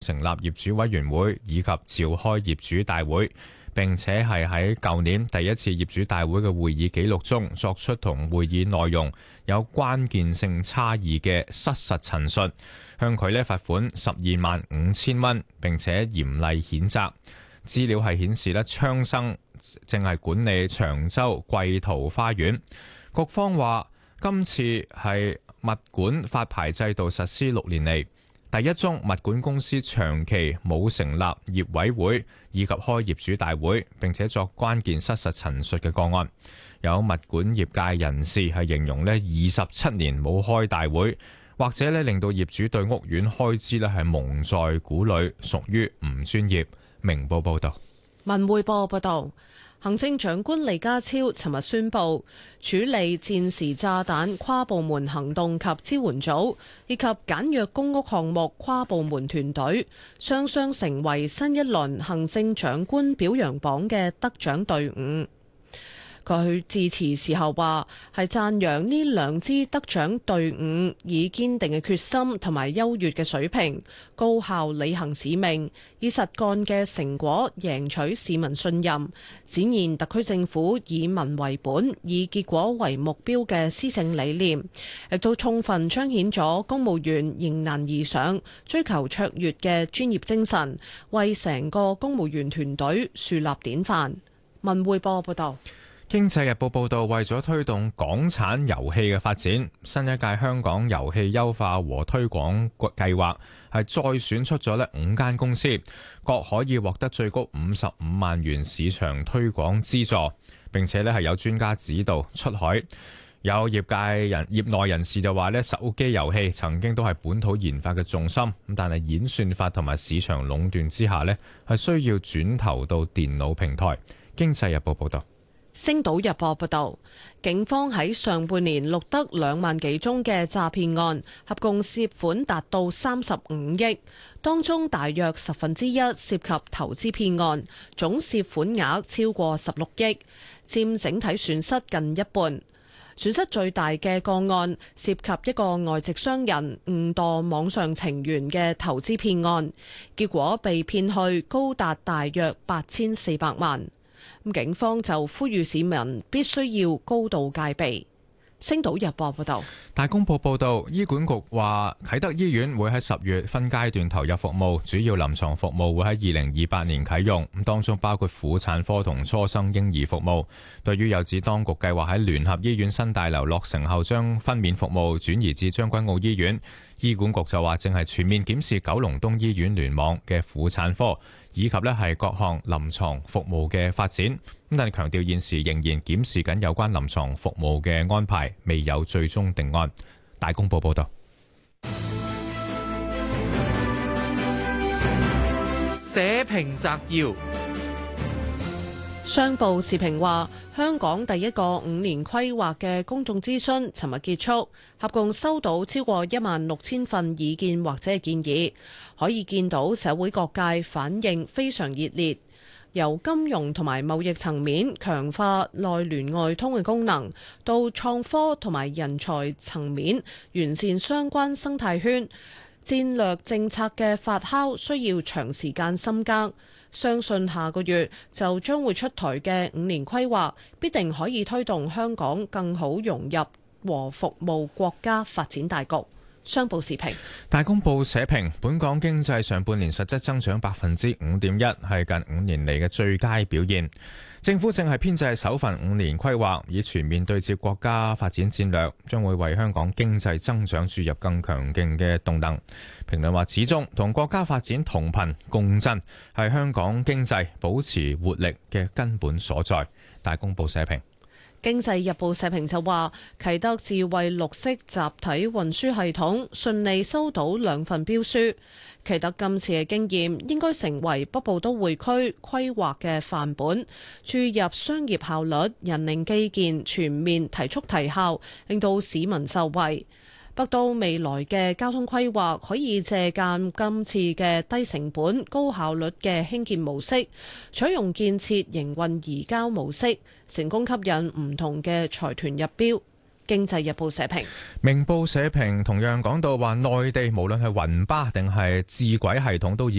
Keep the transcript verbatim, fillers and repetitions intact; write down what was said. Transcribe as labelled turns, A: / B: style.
A: 成立業主委員會以及召開業主大會，並且係喺舊年第一次業主大會嘅會議記錄中作出同會議內容有關鍵性差異嘅失實陳述，向佢呢罰款十二萬五千蚊，並且嚴厲譴責。資料係顯示呢，昌生正係管理長洲桂桃花園。局方話今次係物管發牌制度實施六年嚟第一宗物管公司長期冇成立業委會以及開業主大會，並且作關鍵失實陳述嘅個案。有物管業界人士係形容呢，二十七年冇開大會，或者呢令到業主對屋苑開支呢係蒙在鼓裏，屬於唔專業。明報報道。
B: 文匯報報道，行政長官李家超尋日宣布，處理戰時炸彈跨部門行動及支援組以及簡約公屋項目跨部門團隊，雙雙成為新一輪行政長官表揚榜嘅得獎隊伍。佢致辭時候話，係讚揚呢兩支得獎隊伍以堅定嘅決心同埋優越嘅水平，高效履行使命，以實幹嘅成果贏取市民信任，展現特區政府以民為本、以結果為目標嘅施政理念，亦都充分彰顯咗公務員迎難而上、追求卓越嘅專業精神，為成個公務員團隊樹立典範。文匯報報道。
A: 經濟日報報導，為咗推動港產遊戲嘅發展，新一屆香港遊戲優化和推廣計劃係再選出咗呢五間公司，各可以獲得最高五十五萬元市場推廣資助，並且呢係有專家指導出海。有業界人業內人士就話呢，手機遊戲曾經都係本土研發嘅重心，咁但係演算法同埋市場壟斷之下呢，係需要轉投到電腦平台。經濟日報報導。
B: 星島日報報道，警方喺上半年錄得兩萬幾宗嘅詐騙案，合共涉款達到三十五億，當中大約十分之一涉及投資騙案，總涉款額超過十六億，佔整體損失近一半。損失最大嘅個案涉及一個外籍商人誤墮網上情緣嘅投資騙案，結果被騙去高達大約八千四百萬。警方就呼籲市民必須要高度戒備。星島日報報道。
A: 大公報報道，醫管局話啟德醫院會喺十月分階段投入服務，主要臨床服務會喺二零二八年啟用，咁當中包括婦產科同初生嬰兒服務。對於有指當局計劃喺聯合醫院新大樓落成後將分娩服務轉移至將軍澳醫院，醫管局就話正係全面檢視九龍東醫院聯網嘅婦產科以及呢係各項臨床服務嘅發展，咁但係強調現時仍然檢視緊有關臨床服務嘅安排，未有最終定案。大公報報道。
C: 社評摘要。
B: 商報時評話，香港第一個五年規劃嘅公眾諮詢尋日結束，合共收到超過一萬六千份意見或者係建議，可以見到社會各界反應非常熱烈。由金融同埋貿易層面強化內聯外通嘅功能，到創科同埋人才層面完善相關生態圈，戰略政策嘅發酵需要長時間深耕。相信下個月就將會出台嘅五年規劃，必定可以推動香港更好融入和服務國家發展大局。商報時評。
A: 大公報社評，本港經濟上半年實質增長百分之五點一，係近五年嚟嘅最佳表現。政府正係編製首份五年規劃，以全面對接國家發展戰略，將會為香港經濟增長注入更強勁嘅動能。評論話，始終同國家發展同頻共振，係香港經濟保持活力嘅根本所在。大公報社評。
B: 經濟日報社評就話，啟德智慧綠色集體運輸系統順利收到兩份標書，啟德今次嘅經驗應該成為北部都會區規劃嘅範本，注入商業效率、人力基建全面提速提效，令到市民受惠。北都未來嘅交通規劃可以借鑑今次嘅低成本、高效率嘅興建模式，採用建設營運移交模式，成功吸引唔同嘅財團入標。 經濟日報社評。
A: 明報社評同樣講到話，內地無論係雲巴定係智軌系統都已